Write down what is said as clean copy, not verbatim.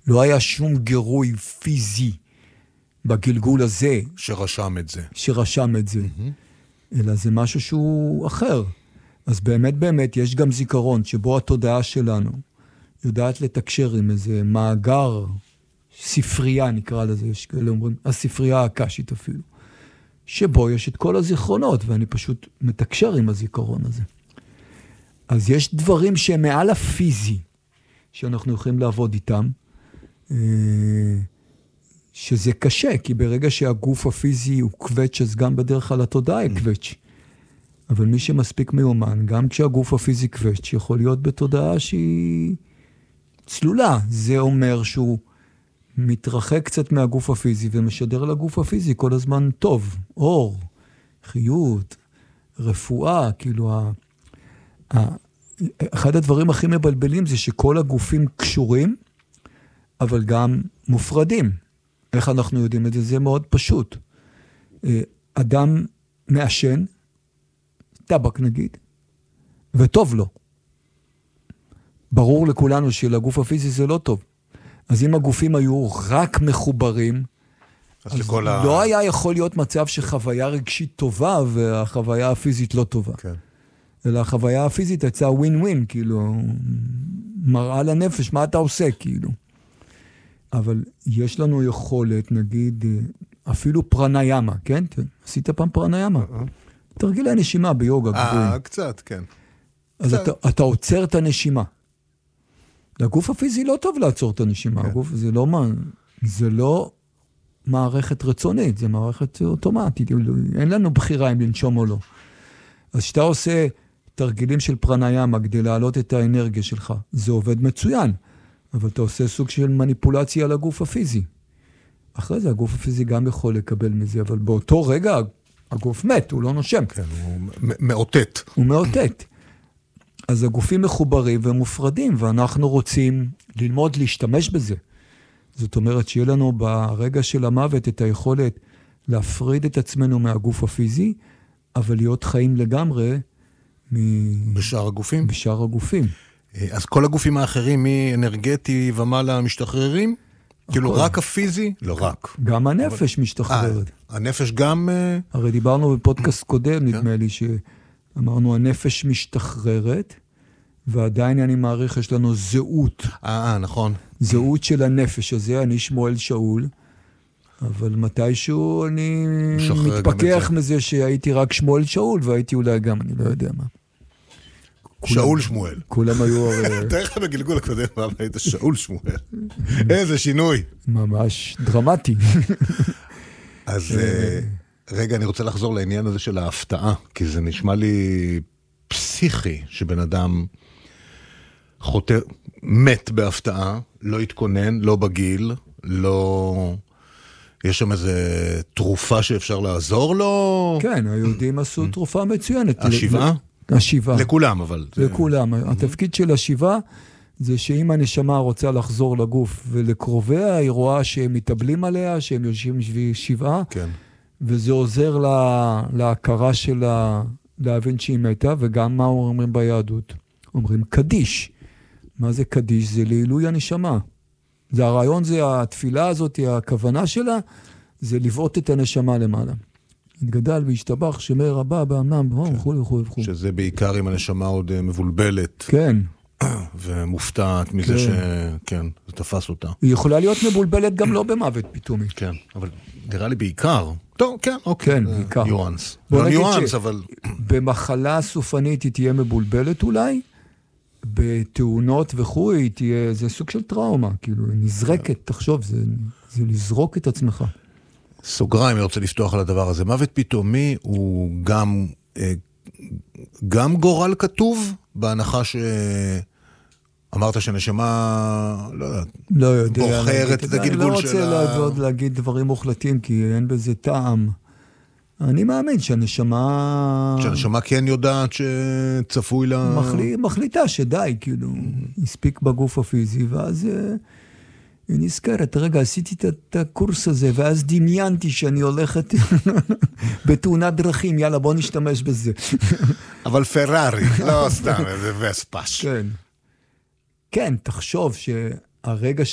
לא היה שום גירוי פיזי בגלגול הזה. שרשם את זה. שרשם את זה. אלא זה משהו שהוא אחר. אז באמת יש גם זיכרון שבו התודעה שלנו יודעת לתקשר עם איזה מאגר, ספרייה נקרא לזה, יש כאלה אומרים, הספרייה האקשית אפילו, שבו יש את כל הזיכרונות, ואני פשוט מתקשר עם הזיכרון הזה. אז יש דברים שהם מעל הפיזי, שאנחנו יכולים לעבוד איתם, שזה קשה, כי ברגע שהגוף הפיזי הוא קווץ', אז גם בדרך כלל התודעה היא קווץ'. אבל מי שמספיק מיומן, גם כשהגוף הפיזי קווץ', יכול להיות בתודעה שהיא צלולה. זה אומר שהוא מתרחק קצת מהגוף הפיזי, ומשדר לגוף הפיזי כל הזמן טוב, אור, חיות, רפואה, כאילו אחד הדברים הכי מבלבלים זה שכל הגופים קשורים, אבל גם מופרדים. איך אנחנו יודעים את זה? זה מאוד פשוט. אדם מעשן, טבק נגיד, וטוב לו. ברור לכולנו שלגוף הפיזי זה לא טוב. אז אם הגופים היו רק מחוברים, אז לא היה יכול להיות מצב שחוויה רגשית טובה, והחוויה הפיזית לא טובה. כן. אלא החוויה הפיזית הייתה ווין ווין, כאילו, מראה לנפש, מה אתה עושה, כאילו. אבל יש לנו יכולת, נגיד, אפילו פרניאמה, כן? עשית פעם פרניאמה? תרגיל הנשימה ביוגה גבוהים. קצת, כן. אז אתה עוצר את הנשימה. לגוף הפיזי לא טוב לעצור את הנשימה. הגוף זה לא מערכת רצונית, זה מערכת אוטומטית. אין לנו בחירה אם לנשום או לא. אז שאתה עושה תרגילים של פרניאמה כדי להעלות את האנרגיה שלך, זה עובד מצוין. אבל אתה עושה סוג של מניפולציה על הגוף הפיזי. אחרי זה הגוף הפיזי גם יכול לקבל מזה, אבל באותו רגע הגוף מת, הוא לא נושם. כן, הוא מאותת. הוא מאותת. אז הגופים מחוברים ומופרדים, ואנחנו רוצים ללמוד להשתמש בזה. זאת אומרת שיהיה לנו ברגע של המוות את היכולת להפריד את עצמנו מהגוף הפיזי, אבל להיות חיים לגמרי בשאר הגופים? בשאר הגופים. אז כל הגופים האחרים מאנרגטי ומעלה משתחררים? כאילו רק הפיזי? לא רק. גם הנפש משתחררת. הנפש גם... הרי דיברנו בפודקאסט קודם, נדמה לי שאמרנו הנפש משתחררת, ועדיין אני מעריך יש לנו זהות. נכון. זהות של הנפש הזה, אני שמואל שאול, אבל מתישהו אני מתפכח מזה שהייתי רק שמואל שאול, והייתי אולי גם, אני לא יודע מה. שאול שמואל. כולם היו... תאר לך בגלגול הקודם, מה היית שאול שמואל. איזה שינוי. ממש דרמטי. אז רגע, אני רוצה לחזור לעניין הזה של ההפתעה, כי זה נשמע לי פסיכי, שבן אדם חותר, מת בהפתעה, לא התכונן, לא בגיל, לא... יש שם איזה תרופה שאפשר לעזור לו? כן, היהודים עשו תרופה מצוינת. השבעה? השבעה. לכולם, אבל... לכולם. התפקיד של השבעה זה שאם הנשמה רוצה לחזור לגוף ולקרוביה, היא רואה שהם מתאבלים עליה, שהם יושבים שבעה, כן. וזה עוזר להכרה שלה להבין שהיא מתה, וגם מה אומרים ביהדות? אומרים קדיש. מה זה קדיש? זה לעילוי הנשמה. זה הרעיון, זה התפילה הזאת, הכוונה שלה, זה לבעוט את הנשמה למעלה. התגדל והשתבח, שמי רבה, באמנם, וכו'. שזה בעיקר אם הנשמה עוד מבולבלת. כן. ומופתעת מזה שכן, זה תפס אותה. היא יכולה להיות מבולבלת גם לא במוות פתאומי. כן, אבל נראה לי בעיקר. טוב, כן, אוקיי. כן, בעיקר. ניואנס. לא ניואנס, אבל... במחלה סופנית היא תהיה מבולבלת אולי, בתאונות וכו' היא תהיה, זה סוג של טראומה, כאילו, נזרקת, תחשוב, זה לזרוק את עצמך. סוגריים, אני רוצה לפתוח על הדבר הזה. מוות פתאומי הוא גם גורל כתוב, בהנחה שאמרת שנשמה, לא יודע, בוחרת את הגלגול שלה. אני לא רוצה להגיד דברים מוחלטים, כי אין בזה טעם. אני מאמין שהנשמה... שהנשמה כן יודעת שצפוי לה... מחליטה שדי, כאילו, הספיק בגוף הפיזי, ואז... היא נזכרת, רגע, עשיתי את הקורס הזה, ואז דמיינתי שאני הולכת בתאונת דרכים, יאללה, בוא נשתמש בזה. אבל פרארי, לא סתם, זה וספש. כן. כן, תחשוב שהרגע